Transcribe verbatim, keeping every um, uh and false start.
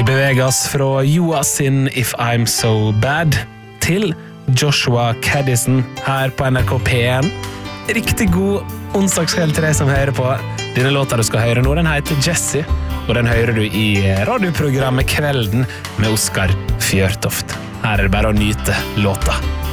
beveger oss fra Joa sin If I'm So Bad til Joshua Caddison her på N R K P en. Riktig god onsdagskveld til deg som hører på. Denne låta du skal høre nå, den heter Jessie, og den hører du i radioprogrammet Kvelden med Oskar Fjørtoft. Her er det bare å nyte låta.